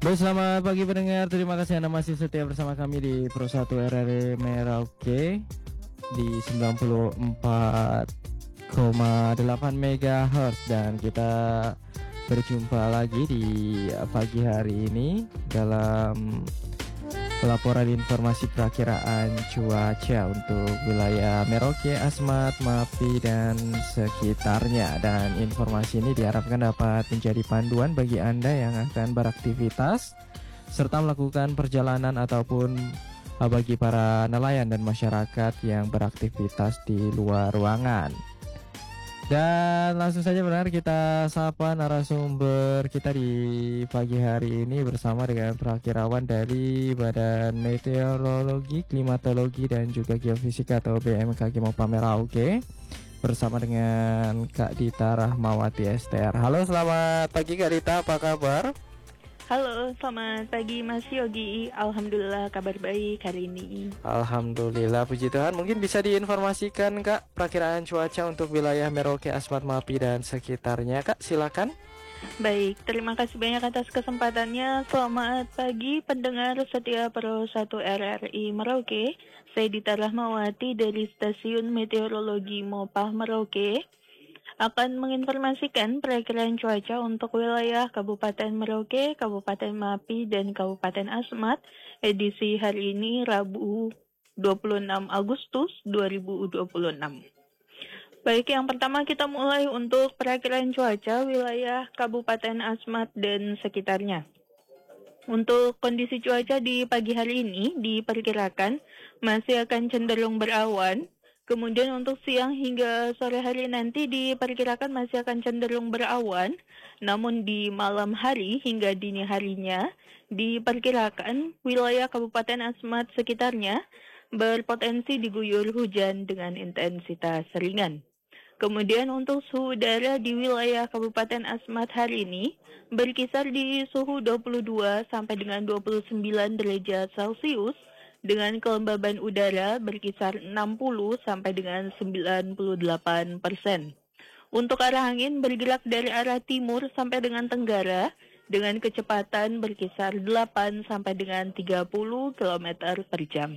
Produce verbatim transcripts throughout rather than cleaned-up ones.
Baik, selamat pagi pendengar. Terima kasih Anda masih setia bersama kami di Pro satu R R I Merauke di sembilan puluh empat koma delapan megahertz, dan kita berjumpa lagi di pagi hari ini dalam pelaporan informasi perakiraan cuaca untuk wilayah Merauke, Asmat, Mapi, dan sekitarnya. Dan informasi ini diharapkan dapat menjadi panduan bagi Anda yang akan beraktivitas serta melakukan perjalanan ataupun bagi para nelayan dan masyarakat yang beraktivitas di luar ruangan. Dan langsung saja benar kita sapa narasumber kita di pagi hari ini bersama dengan perakirawan dari Badan Meteorologi, Klimatologi, dan juga Geofisika atau B M K G Mopa Merauke, bersama dengan Kak Dita Rahmawati S T R. Halo, selamat pagi Kak Dita, apa kabar? Halo, selamat pagi Mas Yogi. Alhamdulillah kabar baik hari ini. Alhamdulillah, puji Tuhan. Mungkin bisa diinformasikan Kak perakiraan cuaca untuk wilayah Merauke, Asmat, Mapi, dan sekitarnya, Kak, silakan. Baik, terima kasih banyak atas kesempatannya. Selamat pagi pendengar setia Pro satu R R I Merauke. Saya Dita Rahmawati dari Stasiun Meteorologi Mopa Merauke akan menginformasikan perakiraan cuaca untuk wilayah Kabupaten Merauke, Kabupaten Mapi, dan Kabupaten Asmat edisi hari ini Rabu dua puluh enam Agustus dua ribu dua puluh enam. Baik, yang pertama kita mulai untuk perakiraan cuaca wilayah Kabupaten Asmat dan sekitarnya. Untuk kondisi cuaca di pagi hari ini diperkirakan masih akan cenderung berawan. Kemudian untuk siang hingga sore hari nanti diperkirakan masih akan cenderung berawan. Namun di malam hari hingga dini harinya diperkirakan wilayah Kabupaten Asmat sekitarnya berpotensi diguyur hujan dengan intensitas ringan. Kemudian untuk suhu udara di wilayah Kabupaten Asmat hari ini berkisar di suhu dua puluh dua sampai dengan dua puluh sembilan derajat Celcius dengan kelembaban udara berkisar enam puluh sampai dengan sembilan puluh delapan persen. Untuk arah angin bergerak dari arah timur sampai dengan tenggara dengan kecepatan berkisar delapan sampai dengan tiga puluh kilometer per jam.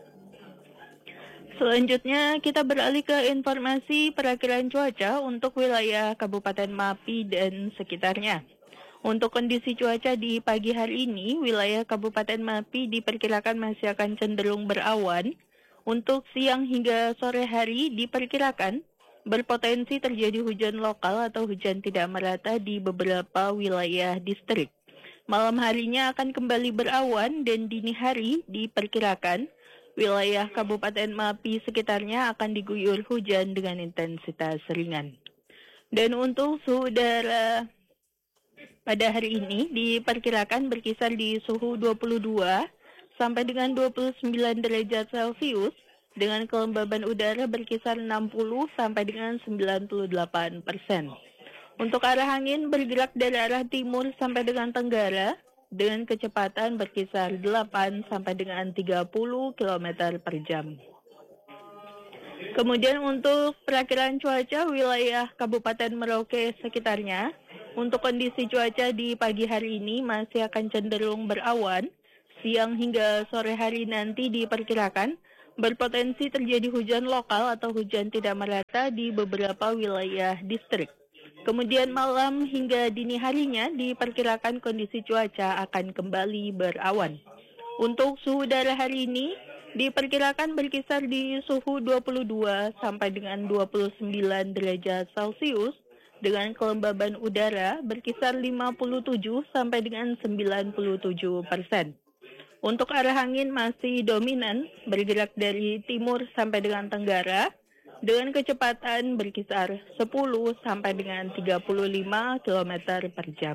Selanjutnya kita beralih ke informasi perakiraan cuaca untuk wilayah Kabupaten Mapi dan sekitarnya. Untuk kondisi cuaca di pagi hari ini, wilayah Kabupaten Mapi diperkirakan masih akan cenderung berawan. Untuk siang hingga sore hari diperkirakan berpotensi terjadi hujan lokal atau hujan tidak merata di beberapa wilayah distrik. Malam harinya akan kembali berawan dan dini hari diperkirakan wilayah Kabupaten Mapi sekitarnya akan diguyur hujan dengan intensitas ringan. Dan untuk suhu udara pada hari ini diperkirakan berkisar di suhu dua puluh dua sampai dengan dua puluh sembilan derajat Celcius dengan kelembaban udara berkisar enam puluh sampai dengan sembilan puluh delapan persen. Untuk arah angin bergerak dari arah timur sampai dengan tenggara dengan kecepatan berkisar delapan sampai dengan tiga puluh kilometer per jam. Kemudian untuk perakiraan cuaca wilayah Kabupaten Merauke sekitarnya, untuk kondisi cuaca di pagi hari ini masih akan cenderung berawan. Siang hingga sore hari nanti diperkirakan berpotensi terjadi hujan lokal atau hujan tidak merata di beberapa wilayah distrik. Kemudian malam hingga dini harinya diperkirakan kondisi cuaca akan kembali berawan. Untuk suhu udara hari ini diperkirakan berkisar di suhu dua puluh dua sampai dengan dua puluh sembilan derajat Celcius dengan kelembaban udara berkisar lima puluh tujuh sampai dengan sembilan puluh tujuh persen. Untuk arah angin masih dominan bergerak dari timur sampai dengan tenggara dengan kecepatan berkisar sepuluh sampai dengan tiga puluh lima kilometer per jam.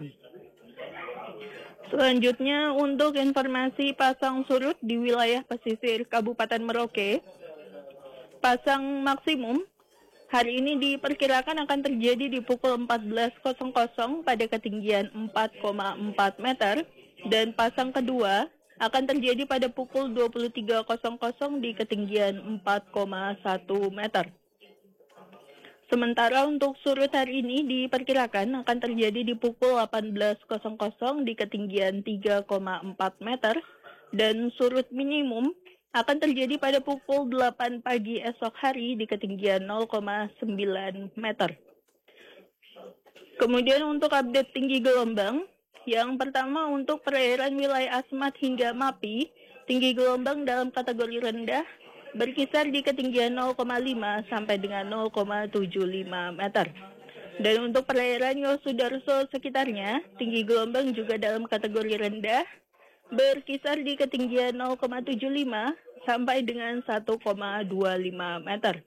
Selanjutnya untuk informasi pasang surut di wilayah pesisir Kabupaten Merauke, pasang maksimum hari ini diperkirakan akan terjadi di pukul empat belas pada ketinggian empat koma empat meter dan pasang kedua akan terjadi pada pukul dua puluh tiga di ketinggian empat koma satu meter. Sementara untuk surut hari ini diperkirakan akan terjadi di pukul delapan belas di ketinggian tiga koma empat meter dan surut minimum akan terjadi pada pukul delapan pagi esok hari di ketinggian nol koma sembilan meter. Kemudian untuk update tinggi gelombang, yang pertama untuk perairan wilayah Asmat hingga Mapi, tinggi gelombang dalam kategori rendah berkisar di ketinggian nol koma lima sampai dengan nol koma tujuh lima meter. Dan untuk perairan Yosudarso sekitarnya, tinggi gelombang juga dalam kategori rendah berkisar di ketinggian nol koma tujuh lima sampai dengan satu koma dua lima meter.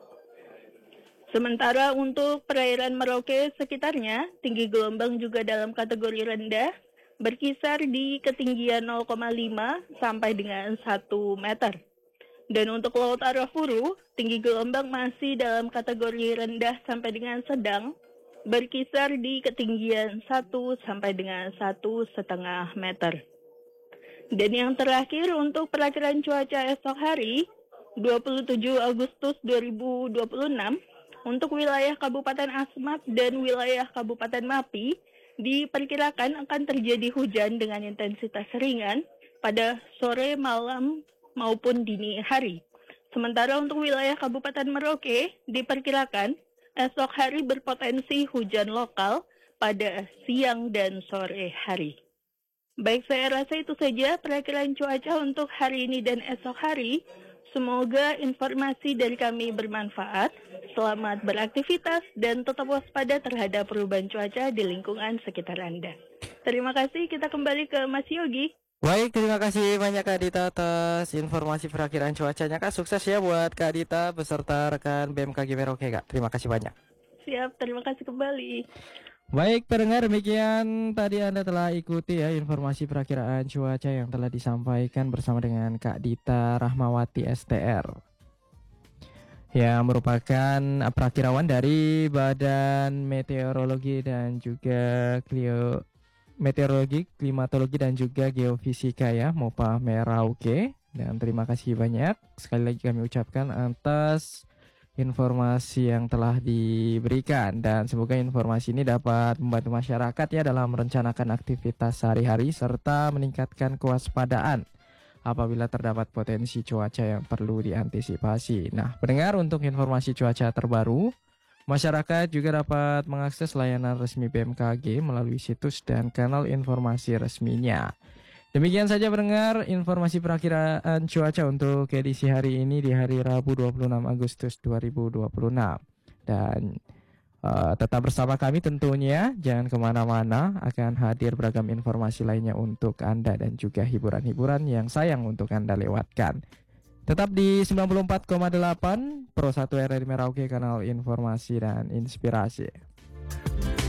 Sementara untuk perairan Merauke sekitarnya, tinggi gelombang juga dalam kategori rendah berkisar di ketinggian nol koma lima sampai dengan satu meter. Dan untuk Laut Arafuru, tinggi gelombang masih dalam kategori rendah sampai dengan sedang, berkisar di ketinggian satu sampai dengan satu setengah meter. Dan yang terakhir untuk perakiran cuaca esok hari, dua puluh tujuh Agustus dua ribu dua puluh enam, untuk wilayah Kabupaten Asmat dan wilayah Kabupaten Mapi, diperkirakan akan terjadi hujan dengan intensitas ringan pada sore, malam, maupun dini hari. Sementara untuk wilayah Kabupaten Merauke diperkirakan esok hari berpotensi hujan lokal pada siang dan sore hari. Baik, saya rasa itu saja perakiran cuaca untuk hari ini dan esok hari. Semoga informasi dari kami bermanfaat. Selamat beraktivitas dan tetap waspada terhadap perubahan cuaca di lingkungan sekitar Anda. Terima kasih, kita kembali ke Mas Yogi. Baik, terima kasih banyak Kak Dita atas informasi perakiraan cuacanya Kak. Sukses ya buat Kak Dita beserta rekan B M K G Merauke Kak. Terima kasih banyak. Siap, terima kasih kembali. Baik pendengar, demikian tadi Anda telah ikuti ya informasi perakiraan cuaca yang telah disampaikan bersama dengan Kak Dita Rahmawati S T R, yang merupakan perakirawan dari Badan Meteorologi dan juga Clio Meteorologi, Klimatologi dan juga Geofisika ya, MOPA Merauke. Dan terima kasih banyak sekali lagi kami ucapkan atas informasi yang telah diberikan, dan semoga informasi ini dapat membantu masyarakat ya dalam merencanakan aktivitas sehari-hari serta meningkatkan kewaspadaan apabila terdapat potensi cuaca yang perlu diantisipasi. Nah, pendengar, untuk informasi cuaca terbaru, masyarakat juga dapat mengakses layanan resmi B M K G melalui situs dan kanal informasi resminya. Demikian saja pendengar informasi perakiraan cuaca untuk edisi hari ini di hari Rabu dua puluh enam Agustus dua ribu dua puluh enam. Dan uh, tetap bersama kami tentunya, jangan kemana-mana, akan hadir beragam informasi lainnya untuk Anda dan juga hiburan-hiburan yang sayang untuk Anda lewatkan. Tetap di sembilan puluh empat koma delapan Pro satu R R I Merauke, kanal informasi dan inspirasi.